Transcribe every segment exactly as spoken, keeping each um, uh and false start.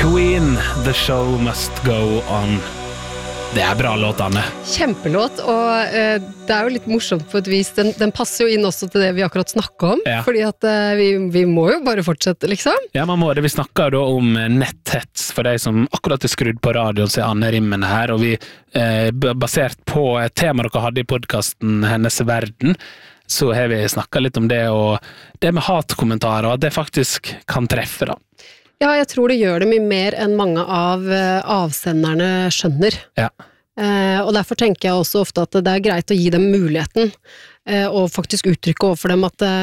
Queen, The Show Must Go On. Det er bra låt, Anne. Kjempelåt, og eh, det er jo litt morsomt på et vis. Den, den passer jo inn også til det vi akkurat snakket om, ja. Fordi at eh, vi, vi må jo bare fortsette, liksom. Ja, man må det. Vi snakker da om netthets for de som akkurat er skrudd på radioen, så er Anne Rimmen her, og vi, eh, basert på et tema dere hadde i podcasten Hennes Verden, så har vi snakket litt om det, og det med hatkommentarer, at det faktisk kan treffe da. Ja, jeg tror det gjør det mye mer enn mange av avsenderne skjønner. Ja. Eh, og derfor tenker jeg også ofte at det er greit å gi dem muligheten, eh, og faktisk uttrykke overfor dem at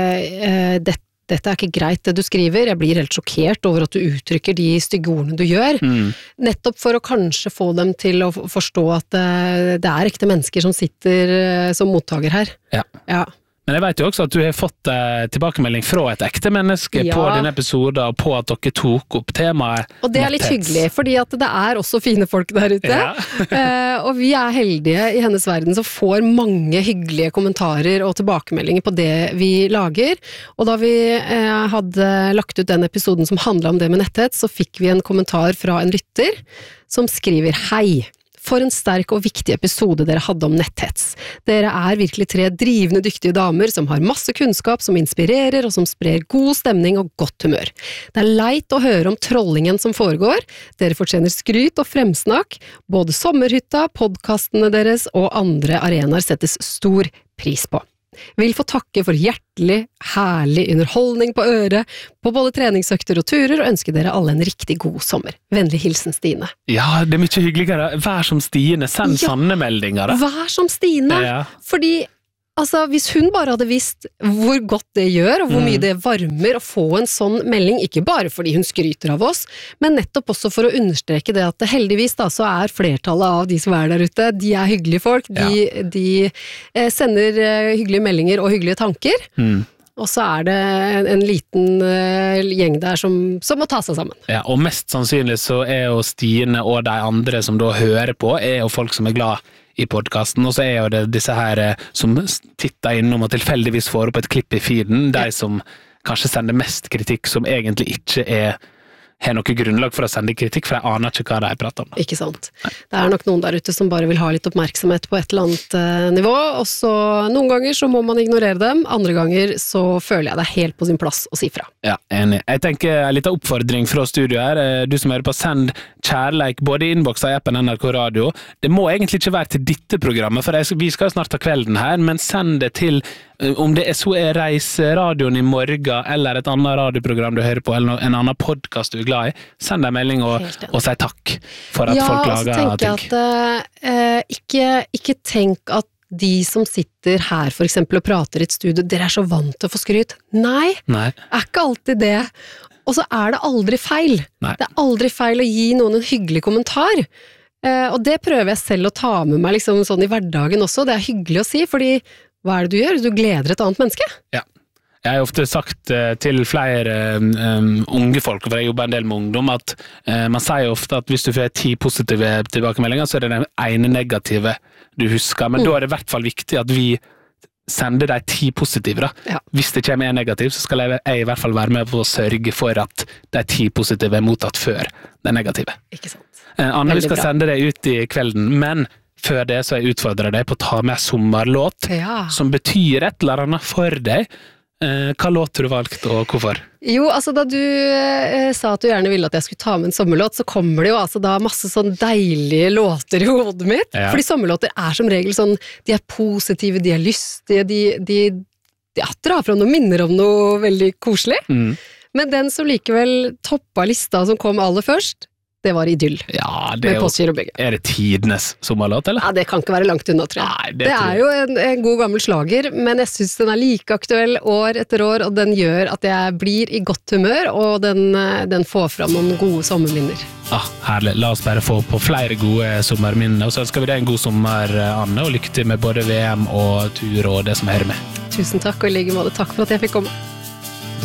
eh, det, dette er ikke greit det du skriver, jeg blir helt sjokkert over at du uttrykker de stygge ordene du gjør. Mm. Nettopp for å kanskje få dem til å forstå at eh, det er ekte mennesker som sitter eh, som mottager her. Ja. Ja. Men jeg vet jo også at du har fått eh, tilbakemelding fra et ekte menneske ja. På denne episoden, og på at dere tok opp temaet. Og det er litt hyggelig, fordi at det er også fine folk der ute. Ja. eh, og vi er heldige i Hennes Verden som får mange hyggelige kommentarer og tilbakemeldinger på det vi lager. Og da vi eh, hadde lagt ut den episoden som handlet om det med netthets, så fikk vi en kommentar fra en lytter som skriver hei. For en sterk og viktig episode dere hadde om netthets. Dere er virkelig tre drivende dyktige damer som har masse kunnskap, som inspirerer og som sprer god stemning og godt humør. Det er leit å høre om trollingen som foregår. Dere fortjener skryt og fremsnakk. Både sommerhytta, podcastene deres og andre arenaer settes stor pris på. Vil få takke for hjertelig, herlig underholdning på øret, på både treningsøkter og turer, og ønske dere alle en riktig god sommer. Vennlig hilsen Stine. Ja, det er mye hyggeligere. Vær som Stine, send ja, sanne meldinger. Da. Vær som Stine, ja. Fordi altså, hvis hun bare hadde visst hvor godt det gjør, og hvor mye det varmer å få en sånn melding, ikke bare fordi hun skryter av oss, men nettopp også for å understreke det at heldigvis da, så er flertallet av de som er der ute, de er hyggelige folk, de, ja. de eh, sender eh, hyggelige meldinger og hyggelige tanker, mm. og så er det en, en liten uh, gjeng der som, som må ta seg sammen. Ja, og mest sannsynlig så er jo Stine og de andre som da hører på, er jo folk som er glad i podcasten, og så er jo det disse her som titter innom og tilfeldigvis får opp et klipp i feeden, de som kanskje sender mest kritikk som egentlig ikke er har noe grunnlag for å sende kritikk, for jeg aner ikke hva de prater om. Da. Ikke sant. Det er nok noen der ute som bare vil ha litt oppmerksomhet på et eller annet uh, nivå, og så noen ganger så må man ignorere dem, andre ganger så føler jeg det er helt på sin plass å si fra. Ja, enig. Jeg tenker en liten oppfordring fra studio her, du som hører på, send kjærleik både i innboks og appen N R K Radio. Det må egentlig ikke være til dette programmet, for jeg, vi skal snart ta kvelden her, men send det til om det er så er Reiseradioen i morgen, eller et annet radioprogram du hører på, eller en annen podcast du er glad i, send deg en melding og, og si takk for at ja, folk lager ting. Ja, og så tenker jeg at uh, ikke, ikke tenk at de som sitter her for eksempel og prater i et studio, dere er så vant til å få skryt. Nei, Nei. er ikke alltid det. Og så er det aldri feil. Nei. Det er aldri feil å gi noen en hyggelig kommentar. Uh, og det prøver jeg selv å ta med meg liksom, sånn i hverdagen også. Det er hyggelig å si, fordi hva er det du gjør? Du gleder et annet menneske? Ja. Jeg har ofte sagt uh, til flere um, unge folk, for jeg jobber en del med ungdom, at uh, man sier ofte at hvis du får ti positive tilbakemeldinger, så er det den ene negative du husker, men mm. da er det i hvert fall viktig at vi sender de ti positive. Da. Ja. Hvis det kommer en negativ, så skal jeg, jeg i hvert fall være med på å sørge for at de ti positive er mottatt før den negative. Ikke sant. Uh, Anne, vi skal sende det ut i kvelden, men før det så jeg utfordrer deg på å ta med sommerlåt, ja. Som betyr et eller annet for deg. Eh, hva låt har du valgt, og hvorfor? Jo, altså da du eh, sa at du gjerne ville at jeg skulle ta med en sommerlåt, så kommer det jo altså da masse sånn deilige låter i hodet mitt. Ja. Fordi sommerlåter er som regel sånn, de er positive, de er lystige, de, de, de drar fra noen minner om noe veldig koselig. Mm. Men den som likevel toppa lista som kom aller først, det var Idyll. Ja, det er, jo, er det tidenes sommerlåt, eller? Ja, det kan ikke være langt unna, tror jeg. Nei, det, det er jo en, en god gammel slager, men jeg synes den er like aktuell år etter år, og den gjør at jeg blir i godt humør, og den, den får fram noen gode sommerminner. Ah, herlig. La oss bare få på flere gode sommerminner, og så ønsker vi deg en god sommer, Anne, og lykke til med både V M og tur og det som hører med. Tusen takk, og i like måte takk for at jeg fikk komme.